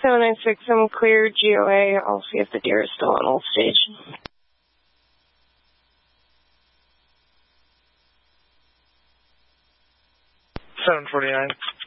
796, I'm clear, GOA. I'll see if the deer is still on Old Stage. 749.